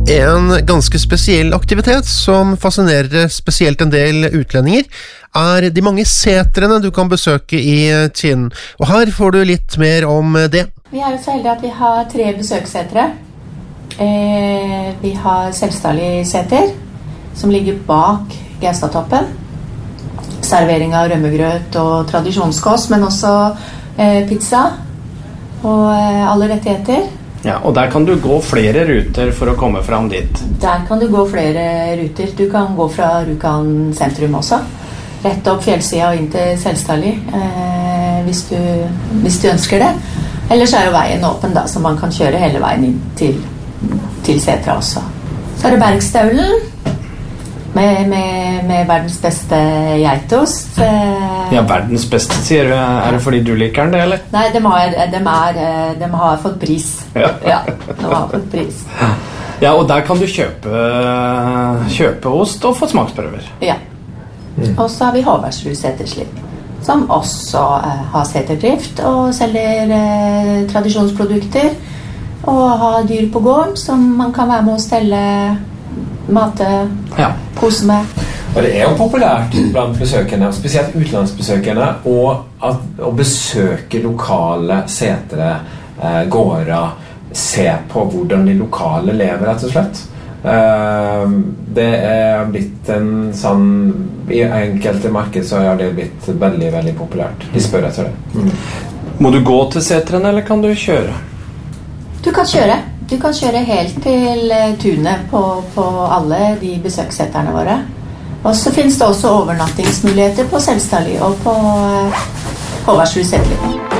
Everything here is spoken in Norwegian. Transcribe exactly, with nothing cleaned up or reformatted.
En ganske spesiell aktivitet som fascinerer spesielt en del utlendinger er de mange setrene du kan besøke i Tinn. Og her får du litt mer om det. Vi er jo så heldige at vi har tre besøkssetre. Eh, vi har Selstadli seter, som ligger bak Gaustatoppen. Servering av rømmegrøt og tradisjonskost, men også eh, pizza og eh, alle rettigheter. Ja, og der kan du gå flere ruter for å komme fram dit. Der kan du gå flere ruter. Du kan gå fra Rjukan sentrum også. Rett opp fjellsida og inn til Selstadli, eh, hvis, du, hvis du ønsker det. Ellers er jo veien åpen da, så man kan kjøre hele veien inn til, til setra også. Så er det Bergstaulen med, med, med verdens beste geitost. Eh, ja, verdens beste, sier du. Er det fordi du liker den, det, eller? Nei, de har, de er, de har fått pris. Ja. Ja, de har fått pris. Ja, og der kan du kjøpe, kjøpe ost og få smaksprøver. Ja. Mm. Og så har vi Håvardsrud Seterslipp, som også eh, har seterdrift og selger eh, tradisjonsprodukter og har dyr på gården som man kan være med å stelle, mate, ja. Kose med. Og det er jo populært blant besøkende, spesielt utenlandsbesøkende, og at, å besøke lokale setere, eh, gårder, se på hvordan de lokale lever, rett og slett. Eh, det er blitt en sånn, i enkelte marked så har det blitt veldig, veldig populært. De spør etter det. Mm. Må du gå til seteren, eller kan du kjøre? Du kan kjøre. Du kan kjøre helt til tunet på, på alle de besøksseterne våre. Og så finnes det også overnattingsmuligheter på Selstadli og på Håvardsrud Seterslipp.